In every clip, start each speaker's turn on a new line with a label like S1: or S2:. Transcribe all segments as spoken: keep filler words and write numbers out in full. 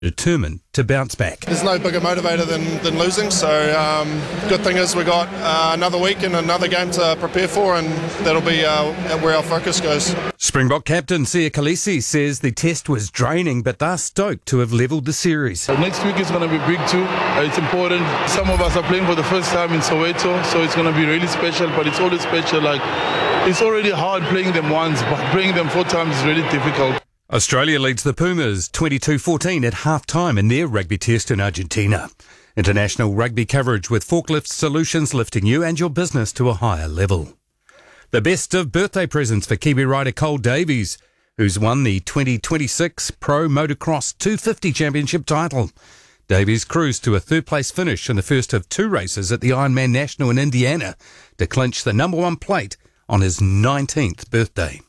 S1: determined to bounce back.
S2: There's no bigger motivator than, than losing, so um, good thing is we got uh, another week and another game to prepare for, and that'll be uh, where our focus goes.
S1: Springbok captain Siya Kolisi says the test was draining, but they're stoked to have levelled the series.
S3: Next week is going to be big too. Uh, it's important. Some of us are playing for the first time in Soweto, so it's going to be really special, but it's always special. Like, it's already hard playing them once, but playing them four times is really difficult.
S1: Australia leads the Pumas twenty-two fourteen at half-time in their rugby test in Argentina. International rugby coverage with Forklift Solutions lifting you and your business to a higher level. The best of birthday presents for Kiwi rider Cole Davies, who's won the twenty twenty-six Pro Motocross two fifty Championship title. Davies cruised to a third-place finish in the first of two races at the Ironman National in Indiana to clinch the number one plate on his nineteenth birthday.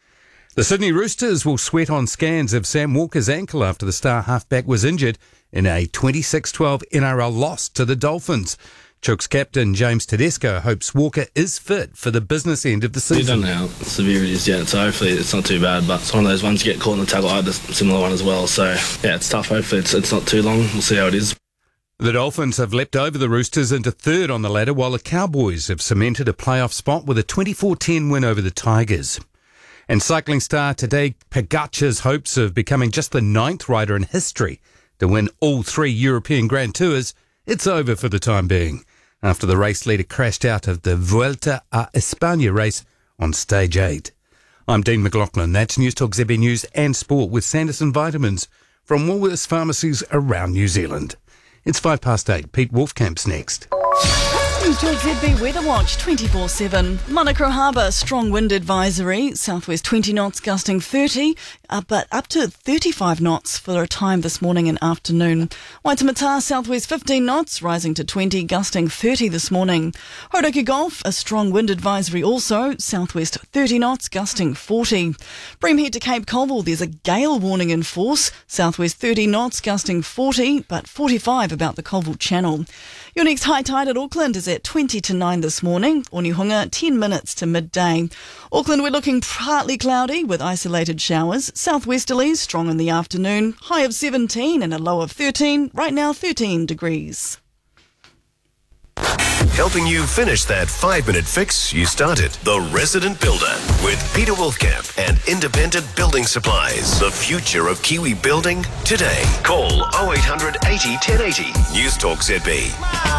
S1: The Sydney Roosters will sweat on scans of Sam Walker's ankle after the star halfback was injured in a twenty-six twelve N R L loss to the Dolphins. Chooks captain James Tedesco hopes Walker is fit for the business end of the season.
S4: We don't know how severe it is yet, so hopefully it's not too bad, but it's one of those ones you get caught in the tackle. I had a similar one as well, so yeah, it's tough. Hopefully it's, it's not too long. We'll see how it is.
S1: The Dolphins have leapt over the Roosters into third on the ladder, while the Cowboys have cemented a playoff spot with a twenty-four ten win over the Tigers. And cycling star Tadej Pogacar's hopes of becoming just the ninth rider in history to win all three European Grand Tours, it's over for the time being, after the race leader crashed out of the Vuelta a España race on stage eight. I'm Dean McLaughlin. That's News Talk Z B News and Sport with Sanderson Vitamins from Woolworths pharmacies around New Zealand. It's five past eight. Pete Wolfcamp's next.
S5: News Talk Z B Weather Watch twenty-four seven. Manukau Harbour, strong wind advisory. Southwest twenty knots, gusting thirty, uh, but up to thirty-five knots for a time this morning and afternoon. Waitemata, southwest fifteen knots, rising to twenty, gusting thirty this morning. Hauraki Gulf, a strong wind advisory also. Southwest thirty knots, gusting forty. Bream Head to Cape Colville, there's a gale warning in force. Southwest thirty knots, gusting forty, but forty-five about the Colville Channel. Your next high tide at Auckland is at twenty to nine this morning. Onehunga, ten minutes to midday. Auckland, we're looking partly cloudy with isolated showers. Southwesterlies, strong in the afternoon. High of seventeen and a low of thirteen. Right now, thirteen degrees.
S6: Helping you finish that five-minute fix you started. The Resident Builder with Peter Wolfcamp and Independent Building Supplies. The future of Kiwi building today. Call oh eight hundred eighty ten eighty. News Talk Z B.